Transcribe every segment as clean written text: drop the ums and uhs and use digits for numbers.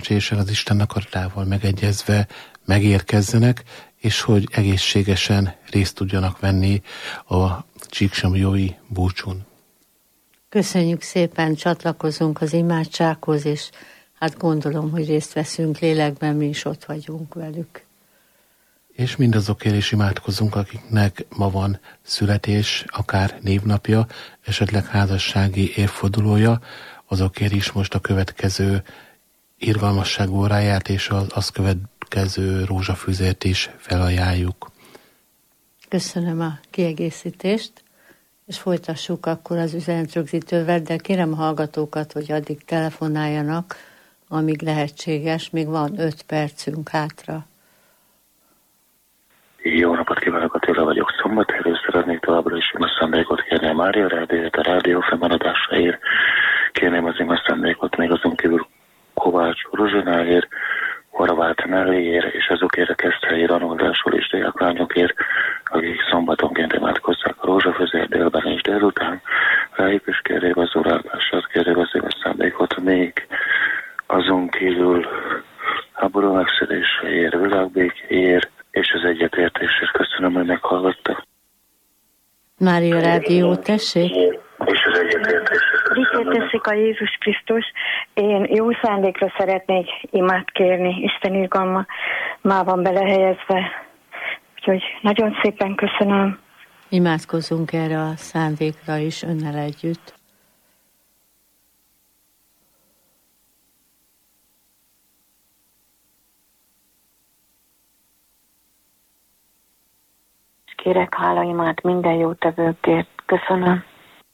szerencsésen az Isten akaratával megegyezve megérkezzenek, és hogy egészségesen részt tudjanak venni a csíksomlyói búcsún. Köszönjük szépen, csatlakozunk az imádsághoz, és hát gondolom, hogy részt veszünk lélekben, mi is ott vagyunk velük. És mindazokért is imádkozunk, akiknek ma van születés, akár névnapja, esetleg házassági évfordulója, azokért is most a következő irgalmasság óráját és az azt következő rózsafüzért is felajánljuk. Köszönöm a kiegészítést, és folytassuk akkor az üzenetrögzítővel, de kérem a hallgatókat, hogy addig telefonáljanak, amíg lehetséges, még van 5 percünk hátra. Jó napot kívánok, Attila vagyok, Szombathelyről. Szeretnék továbbra is ima szándékot kérni a Mária Rádióért, a rádió fennmaradásáért. Kérném az ima szándékot még azon kívül Kovács Rozsonáért, Horváth Nellyért és azokért a Keszthelyi Ranódásról és diáklányokért, akik szombatonként imádkozzák a rózsafözért délben és délután. Rájuk is kérjék az uráldását, kérjék az ima szándékot még azon kívül háború megszűnéséért, világbékéért és az egyetértésért. Köszönöm, hogy meghallgattak. Mária Rádió, tessék! És az egyetértésért. Dicsértessék a Jézus Krisztus. Én jó szándékra szeretnék imát kérni. Isten irgalma már van belehelyezve. Úgyhogy nagyon szépen köszönöm. Imádkozzunk erre a szándékra is önnel együtt. Kérek hálaimát minden jótevőkért. Köszönöm.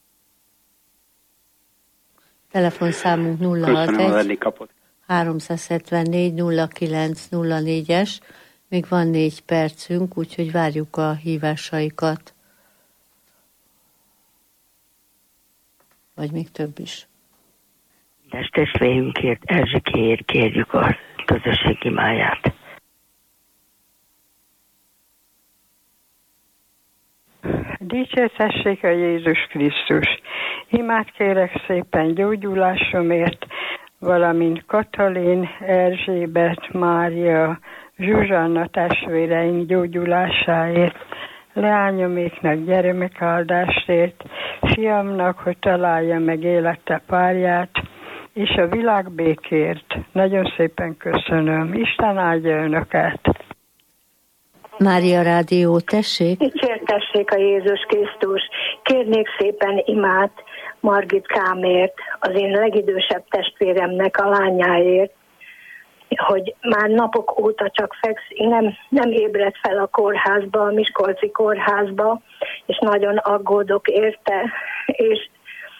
Telefonszámunk 061 374 0904-es. Még van 4 percünk, úgyhogy várjuk a hívásaikat. Vagy még több is. Testvérünkért, Erzsikéért kérjük a közösség imáját. Dicsértessék a Jézus Krisztus! Imát kérek szépen gyógyulásomért, valamint Katalin, Erzsébet, Mária, Zsuzsanna testvéreink gyógyulásáért, leányoméknak gyermekáldástért, fiamnak, hogy találja meg élete párját, és a világbékért. Nagyon szépen köszönöm. Isten áldja önöket! Mária Rádió, tessék! Dicsértessék a Jézus Krisztus! Kérnék szépen imát Margit Kámért, az én legidősebb testvéremnek a lányáért, hogy már napok óta csak fekszik, nem ébredt fel a kórházba, a Miskolci kórházba, és nagyon aggódok érte, és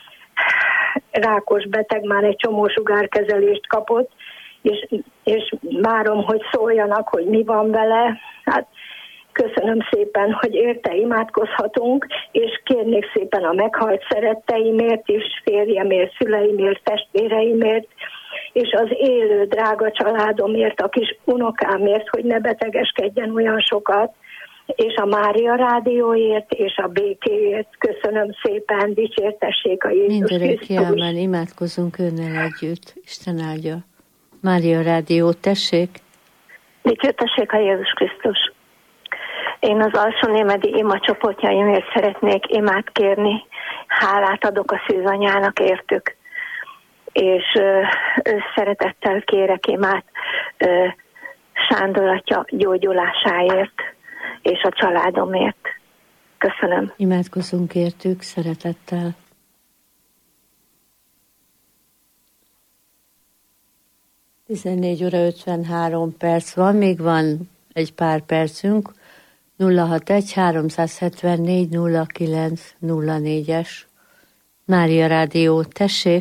rákos beteg, már egy csomó sugárkezelést kapott, és várom, hogy szóljanak, hogy mi van vele. Hát köszönöm szépen, hogy érte imádkozhatunk, és kérnék szépen a meghalt szeretteimért is, férjemért, szüleimért, testvéreimért, és az élő drága családomért, a kis unokámért, hogy ne betegeskedjen olyan sokat, és a Mária Rádióért, és a békéért. Köszönöm szépen, dicsértessék a Jézus Krisztus. Mindörökké imádkozunk önnel együtt. Isten áldja. Mária Rádió, tessék! Dicsértessék a Jézus Krisztus! Én az alsónémedi ima csoportjaimért szeretnék imát kérni. Hálát adok a szűzanyának értük. És szeretettel kérek imát Sándor atya gyógyulásáért és a családomért. Köszönöm. Imádkozzunk értük szeretettel. Tizennégy óra 53 perc van, még van egy pár percünk. 061 374 0904-es. Mária Rádió, tessék!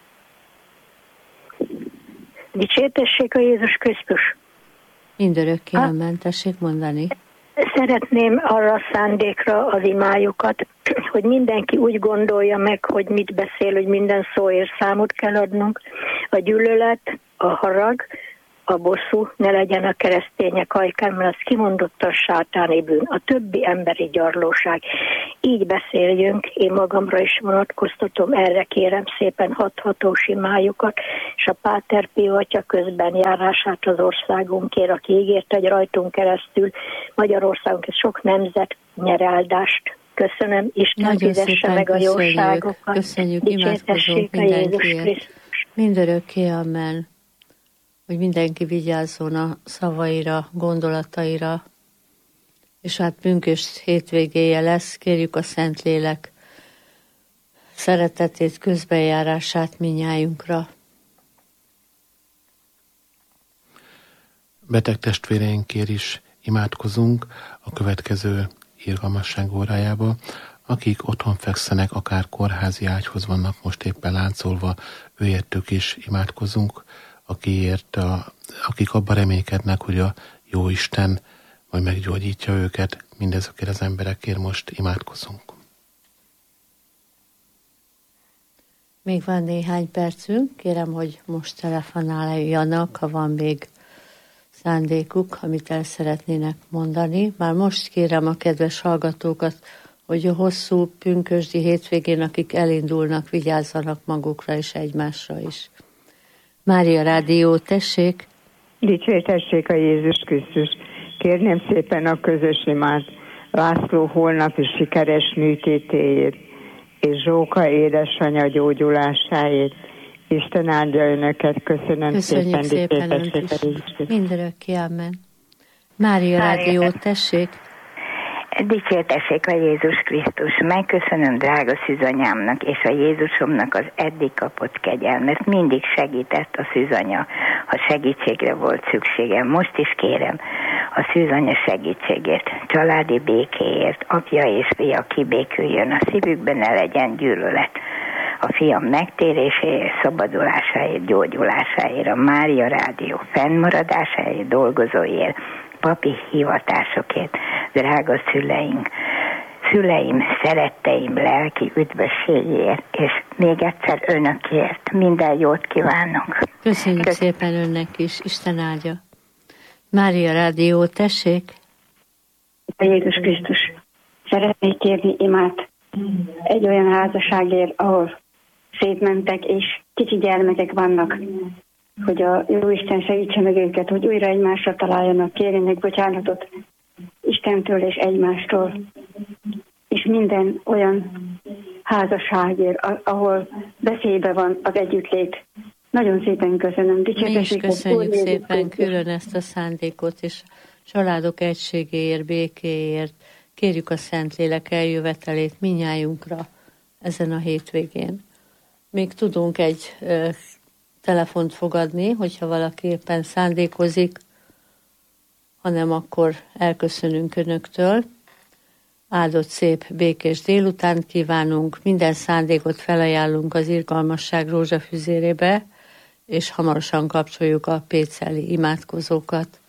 Dicsértessék a Jézus Krisztus! Mindörökké amen, tessék mondani. Szeretném arra a szándékra az imájukat, hogy mindenki úgy gondolja meg, hogy mit beszél, hogy minden szóért számot kell adnunk. A gyűlölet, a harag, a bosszú ne legyen a keresztények ajkán, mert az kimondott a sátáni bűn, a többi emberi gyarlóság. így beszéljünk, én magamra is vonatkoztatom, erre kérem szépen hathatós imájukat, és a Páter Pio atya közben járását az országunkért, aki ígért, hogy rajtunk keresztül Magyarországunk sok nemzet nyer áldást. Köszönöm, Isten fizesse meg a jóságokat. Köszönjük, imádkozunk mindenkiért. Mindörökké, amen. Hogy mindenki vigyázzon a szavaira, gondolataira, és hát pünkösd hétvégéje lesz, kérjük a Szentlélek szeretetét, közbenjárását minnyájunkra. Beteg testvéreinkért is imádkozunk a következő irgalmasság órájába, akik otthon fekszenek, akár kórházi ágyhoz vannak most éppen láncolva, őértük is imádkozunk, akik abban reménykednek, hogy a Jóisten majd meggyógyítja őket, mindezekért az emberekért most imádkozunk. Még van néhány percünk, kérem, hogy most telefonáljanak, ha van még szándékuk, amit el szeretnének mondani. Már most kérem a kedves hallgatókat, hogy a hosszú pünkösdi hétvégén, akik elindulnak, vigyázzanak magukra és egymásra is. Mária Rádió, tessék! Dicsértessék a Jézus Krisztus! Kérném szépen a közös imát László holnapi sikeres műtétéért, és Zsóka édesanyja gyógyulásáért. Isten áldja önöket, köszönöm szépen. Köszönjük szépen önt is. Mindörökké, amen. Mária Rádió, tessék! Dicsértessék a Jézus Krisztus! Megköszönöm drága szűzanyámnak és a Jézusomnak az eddig kapott kegyelmet. Mindig segített a szűzanya, ha segítségre volt szükségem. Most is kérem a szűzanya segítségért, családi békéért, apja és fia kibéküljön, a szívükben ne legyen gyűlölet. A fiam megtéréséért, szabadulásáért, gyógyulásáért, a Mária Rádió fennmaradásáért, dolgozóért, papi hivatásokért, drága szüleim, szeretteim lelki üdvösségért, és még egyszer önökért minden jót kívánok. Köszönjük szépen önnek is, Isten áldja. Mária Rádió, tessék! A Jézus Krisztus, szeretnék kérni imát egy olyan házasságért, ahol szétmentek, és kicsi gyermekek vannak, hogy a Jóisten segítse meg őket, hogy újra egymásra találjanak, kérjenek bocsánatot Istentől és egymástól. És minden olyan házasságért, ahol veszélyben van az együttlét. Nagyon szépen köszönöm. Mi is köszönjük szépen külön ezt a szándékot, és családok egységéért, békéért. Kérjük a Szentlélek eljövetelét minnyájunkra ezen a hétvégén. Még tudunk egy telefont fogadni, hogyha valaki éppen szándékozik, hanem akkor elköszönünk önöktől. Áldott szép, békés délután kívánunk, minden szándékot felajánlunk az irgalmasság rózsafüzérébe, és hamarosan kapcsoljuk a péceli imádkozókat.